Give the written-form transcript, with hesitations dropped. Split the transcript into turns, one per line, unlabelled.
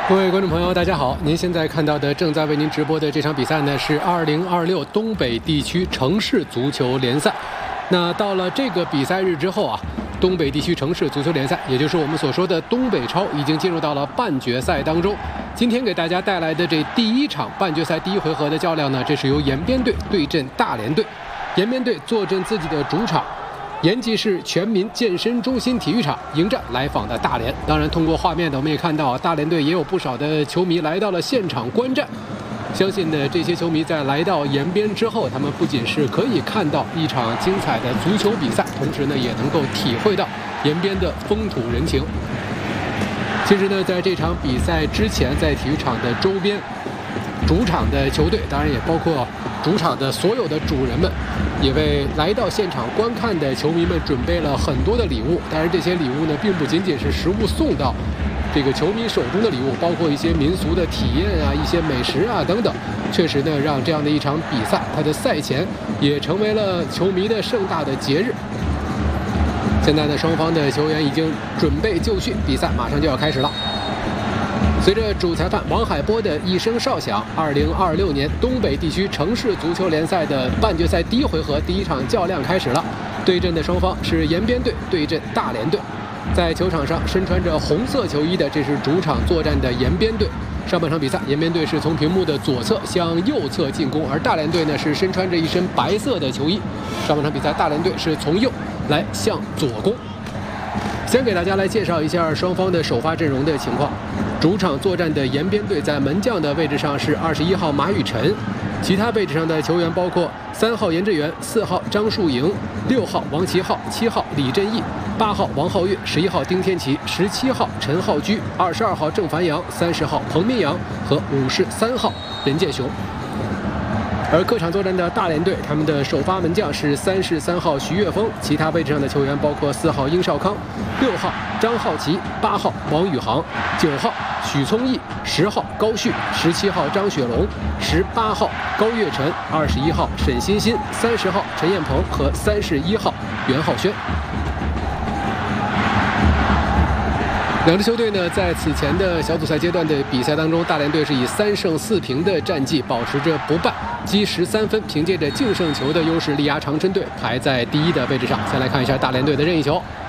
各位观众朋友，大家好！您现在看到的正在为您直播的这场比赛呢，是2026东北地区城市足球联赛。那到了这个比赛日之后啊，东北地区城市足球联赛，也就是我们所说的东北超，已经进入到了半决赛当中。今天给大家带来的这第一场半决赛第一回合的较量呢，这是由延边队对阵大连队。延边队坐镇自己的主场延吉市全民健身中心体育场迎战来访的大连。当然，通过画面的我们也看到，大连队也有不少的球迷来到了现场观战。相信呢，这些球迷在来到延边之后，他们不仅是可以看到一场精彩的足球比赛，同时呢，也能够体会到延边的风土人情。其实呢，在这场比赛之前，在体育场的周边，主场的球队，当然也包括主场的所有的主人们，也为来到现场观看的球迷们准备了很多的礼物。当然，这些礼物呢，并不仅仅是实物送到这个球迷手中的礼物，包括一些民俗的体验啊、一些美食啊等等。确实呢，让这样的一场比赛，它的赛前也成为了球迷的盛大的节日。现在呢，双方的球员已经准备就绪，比赛马上就要开始了。随着主裁判王海波的一声哨响，2026年东北地区城市足球联赛的半决赛第一回合第一场较量开始了。对阵的双方是延边队对阵大连队。在球场上身穿着红色球衣的，这是主场作战的延边队。上半场比赛，延边队是从屏幕的左侧向右侧进攻，而大连队呢是身穿着一身白色的球衣。上半场比赛，大连队是从右来向左攻。先给大家来介绍一下双方的首发阵容的情况。主场作战的延边队在门将的位置上是21号马宇晨，其他位置上的球员包括3号严志远、4号张树营、6号王其浩、7号李振义、8号王浩月、11号丁天琪、17号陈浩居、22号郑凡阳、30号彭明阳和53号任建雄。而客场作战的大连队，他们的首发门将是33号徐跃峰，其他位置上的球员包括4号殷少康、6号张浩奇、8号王宇航、9号许聪毅、10号高旭、17号张雪龙、18号高跃晨、21号沈欣欣、30号陈彦鹏和31号袁浩轩。两支球队呢，在此前的小组赛阶段的比赛当中，大连队是以3胜4平的战绩保持着不败，积13分，凭借着净胜球的优势力压长春队，排在第一的位置上。先来看一下大连队的任意球。